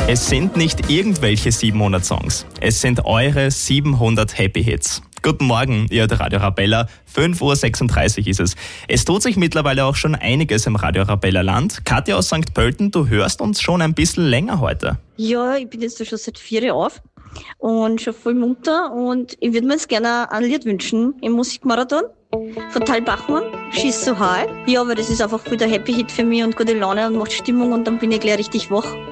Es sind nicht irgendwelche 700 Songs. Es sind eure 700 Happy Hits. Guten Morgen, ihr hört Radio Arabella. 5:36 Uhr ist es. Es tut sich mittlerweile auch schon einiges im Radio Arabella Land. Katja aus St. Pölten, du hörst uns schon ein bisschen länger heute. Ja, ich bin jetzt schon seit 4 Uhr auf und schon voll munter und ich würde mir jetzt gerne ein Lied wünschen im Musikmarathon von Tal Bachmann, She's So High. Ja, weil das ist einfach voll der Happy Hit für mich und gute Laune und macht Stimmung und dann bin ich gleich richtig wach.